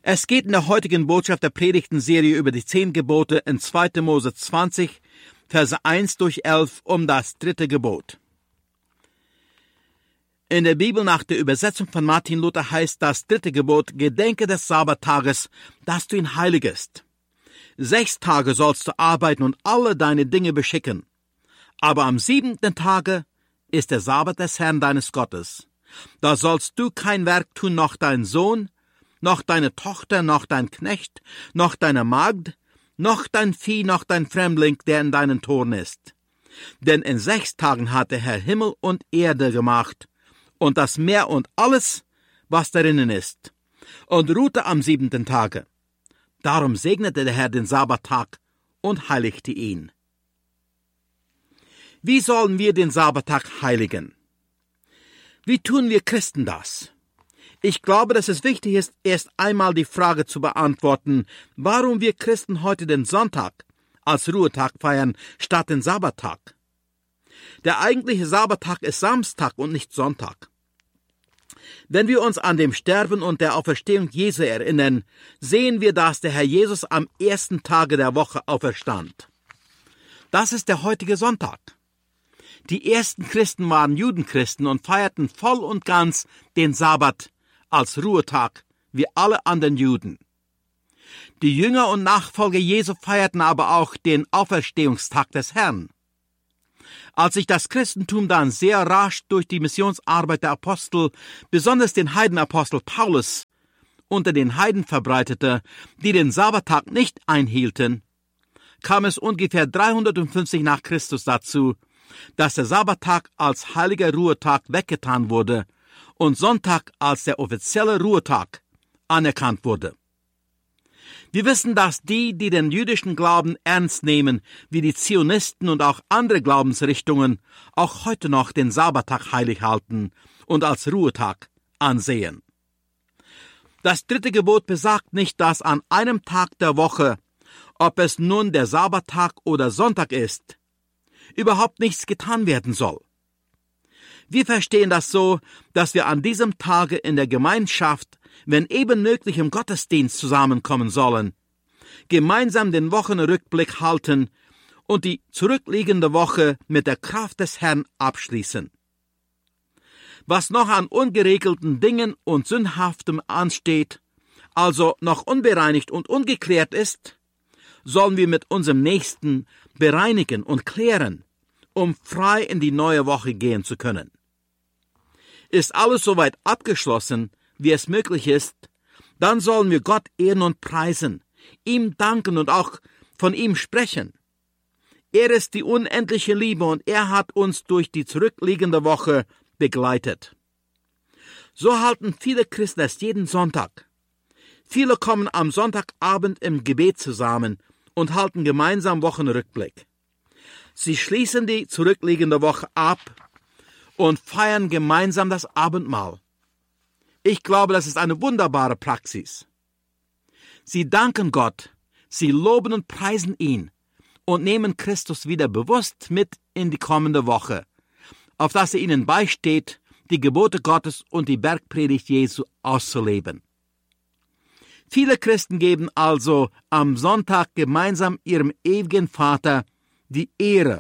Es geht in der heutigen Botschaft der Predigtenserie über die 10 Gebote in 2. Mose 20, Verse 1-11 um das 3. Gebot. In der Bibel nach der Übersetzung von Martin Luther heißt das 3. Gebot: Gedenke des Sabbattages, dass du ihn heiligest. 6 Tage sollst du arbeiten und alle deine Dinge beschicken. Aber am 7. Tage ist der Sabbat des Herrn deines Gottes. Da sollst du kein Werk tun, noch dein Sohn, noch deine Tochter, noch dein Knecht, noch deine Magd, noch dein Vieh, noch dein Fremdling, der in deinen Toren ist. Denn in 6 Tagen hat der Herr Himmel und Erde gemacht, und das Meer und alles, was darinnen ist, und ruhte am 7. Tage. Darum segnete der Herr den Sabbattag und heiligte ihn. Wie sollen wir den Sabbattag heiligen? Wie tun wir Christen das? Ich glaube, dass es wichtig ist, erst einmal die Frage zu beantworten, warum wir Christen heute den Sonntag als Ruhetag feiern, statt den Sabbattag. Der eigentliche Sabbattag ist Samstag und nicht Sonntag. Wenn wir uns an dem Sterben und der Auferstehung Jesu erinnern, sehen wir, dass der Herr Jesus am 1. Tage der Woche auferstand. Das ist der heutige Sonntag. Die ersten Christen waren Judenchristen und feierten voll und ganz den Sabbat als Ruhetag, wie alle anderen Juden. Die Jünger und Nachfolger Jesu feierten aber auch den Auferstehungstag des Herrn. Als sich das Christentum dann sehr rasch durch die Missionsarbeit der Apostel, besonders den Heidenapostel Paulus, unter den Heiden verbreitete, die den Sabbattag nicht einhielten, kam es ungefähr 350 nach Christus dazu, dass der Sabbattag als heiliger Ruhetag weggetan wurde und Sonntag als der offizielle Ruhetag anerkannt wurde. Wir wissen, dass die den jüdischen Glauben ernst nehmen, wie die Zionisten und auch andere Glaubensrichtungen, auch heute noch den Sabbattag heilig halten und als Ruhetag ansehen. Das 3. Gebot besagt nicht, dass an einem Tag der Woche, ob es nun der Sabbattag oder Sonntag ist, überhaupt nichts getan werden soll. Wir verstehen das so, dass wir an diesem Tage in der Gemeinschaft, wenn eben möglich im Gottesdienst zusammenkommen sollen, gemeinsam den Wochenrückblick halten und die zurückliegende Woche mit der Kraft des Herrn abschließen. Was noch an ungeregelten Dingen und Sündhaftem ansteht, also noch unbereinigt und ungeklärt ist, sollen wir mit unserem Nächsten bereinigen und klären, um frei in die neue Woche gehen zu können. Ist alles soweit abgeschlossen, wie es möglich ist, dann sollen wir Gott ehren und preisen, ihm danken und auch von ihm sprechen. Er ist die unendliche Liebe und er hat uns durch die zurückliegende Woche begleitet. So halten viele Christen es jeden Sonntag. Viele kommen am Sonntagabend im Gebet zusammen und halten gemeinsam Wochenrückblick. Sie schließen die zurückliegende Woche ab und feiern gemeinsam das Abendmahl. Ich glaube, das ist eine wunderbare Praxis. Sie danken Gott, sie loben und preisen ihn und nehmen Christus wieder bewusst mit in die kommende Woche, auf dass er ihnen beisteht, die Gebote Gottes und die Bergpredigt Jesu auszuleben. Viele Christen geben also am Sonntag gemeinsam ihrem ewigen Vater die Ehre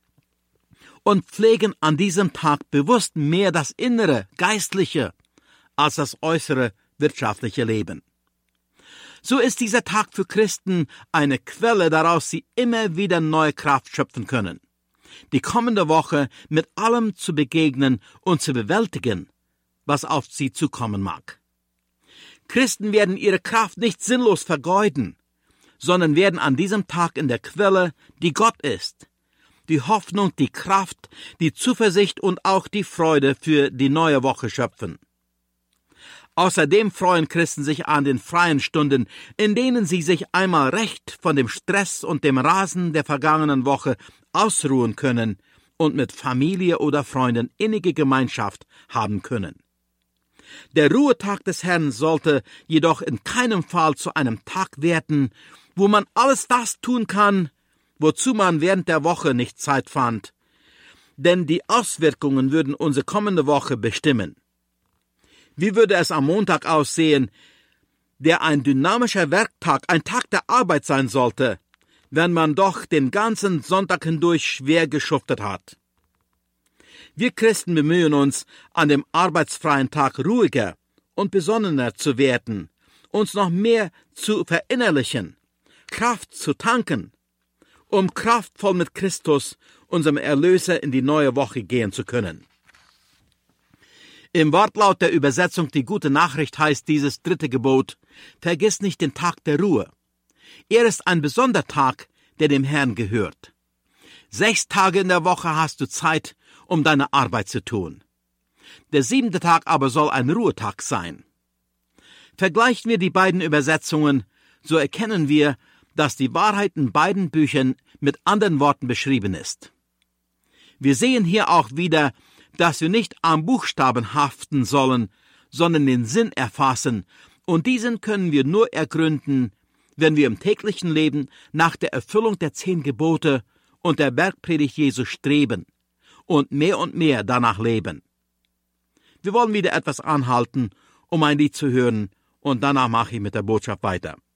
und pflegen an diesem Tag bewusst mehr das innere, geistliche, als das äußere, wirtschaftliche Leben. So ist dieser Tag für Christen eine Quelle, daraus sie immer wieder neue Kraft schöpfen können, die kommende Woche mit allem zu begegnen und zu bewältigen, was auf sie zukommen mag. Christen werden ihre Kraft nicht sinnlos vergeuden, sondern werden an diesem Tag in der Quelle, die Gott ist, die Hoffnung, die Kraft, die Zuversicht und auch die Freude für die neue Woche schöpfen. Außerdem freuen Christen sich an den freien Stunden, in denen sie sich einmal recht von dem Stress und dem Rasen der vergangenen Woche ausruhen können und mit Familie oder Freunden innige Gemeinschaft haben können. Der Ruhetag des Herrn sollte jedoch in keinem Fall zu einem Tag werden, wo man alles das tun kann, wozu man während der Woche nicht Zeit fand, denn die Auswirkungen würden unsere kommende Woche bestimmen. Wie würde es am Montag aussehen, der ein dynamischer Werktag, ein Tag der Arbeit sein sollte, wenn man doch den ganzen Sonntag hindurch schwer geschuftet hat. Wir Christen bemühen uns, an dem arbeitsfreien Tag ruhiger und besonnener zu werden, uns noch mehr zu verinnerlichen, Kraft zu tanken, um kraftvoll mit Christus, unserem Erlöser, in die neue Woche gehen zu können. Im Wortlaut der Übersetzung Die gute Nachricht heißt dieses 3. Gebot: Vergiss nicht den Tag der Ruhe. Er ist ein besonderer Tag, der dem Herrn gehört. 6 Tage in der Woche hast du Zeit, um deine Arbeit zu tun. Der 7. Tag aber soll ein Ruhetag sein. Vergleichen wir die beiden Übersetzungen, so erkennen wir, dass die Wahrheit in beiden Büchern mit anderen Worten beschrieben ist. Wir sehen hier auch wieder, dass wir nicht am Buchstaben haften sollen, sondern den Sinn erfassen, und diesen können wir nur ergründen, wenn wir im täglichen Leben nach der Erfüllung der 10 Gebote und der Bergpredigt Jesu streben und mehr danach leben. Wir wollen wieder etwas anhalten, um ein Lied zu hören, und danach mache ich mit der Botschaft weiter.